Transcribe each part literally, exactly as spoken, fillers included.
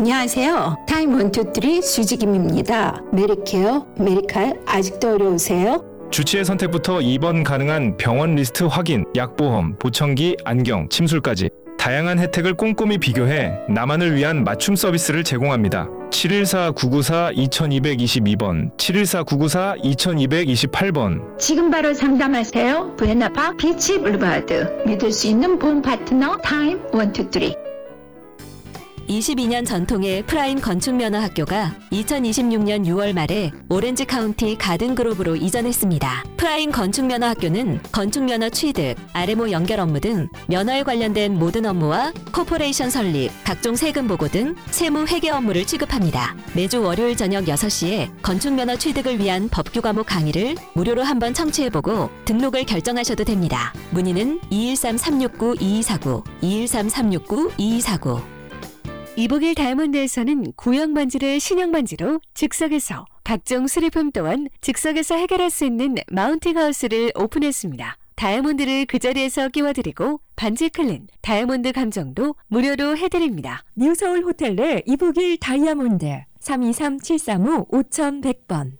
안녕하세요. 타임 원투쓰리 수지김입니다. 메리케어, 메리칼 아직도 어려우세요? 주치의 선택부터 입원 가능한 병원 리스트 확인, 약보험, 보청기, 안경, 침술까지 다양한 혜택을 꼼꼼히 비교해 나만을 위한 맞춤 서비스를 제공합니다. 칠일사 구구사 이이이이 번, 칠일사 구구사 이이이팔 번. 지금 바로 상담하세요. 부에나파 비치 블루바드. 믿을 수 있는 보험 파트너 타임 원투쓰리. 이십이 년 전통의 프라임 건축면허학교가 이천이십육 년 유월 말에 오렌지 카운티 가든그로브로 이전했습니다. 프라임 건축면허학교는 건축면허 취득, 알엠오 연결 업무 등 면허에 관련된 모든 업무와 코퍼레이션 설립, 각종 세금 보고 등 세무 회계 업무를 취급합니다. 매주 월요일 저녁 여섯 시에 건축면허 취득을 위한 법규 과목 강의를 무료로 한번 청취해보고 등록을 결정하셔도 됩니다. 문의는 이일삼 삼육구 이이사구, 이일삼 삼육구 이이사구. 이복일 다이아몬드에서는 구형 반지를 신형 반지로 즉석에서, 각종 수리품 또한 즉석에서 해결할 수 있는 마운팅 하우스를 오픈했습니다. 다이아몬드를 그 자리에서 끼워드리고 반지 클린, 다이아몬드 감정도 무료로 해드립니다. 뉴서울 호텔 내 이복일 다이아몬드 삼이삼 칠삼오 오천백 번.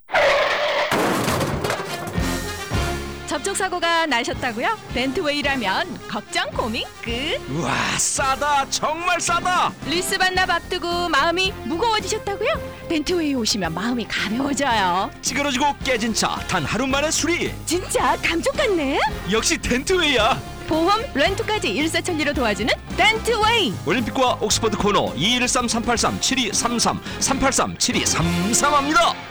접촉사고가 나셨다고요? 렌트웨이라면 걱정 고민 끝. 우와, 싸다, 정말 싸다. 리스 반납 앞두고 마음이 무거워지셨다고요? 렌트웨이 오시면 마음이 가벼워져요. 찌그러지고 깨진 차 단 하루 만에 수리. 진짜 감쪽 같네. 역시 덴트웨이야. 보험, 렌트까지 일사천리로 도와주는 렌트웨이. 올림픽과 옥스퍼드 코너 이일삼 삼팔삼 칠이삼삼 삼팔삼 칠이삼삼 합니다.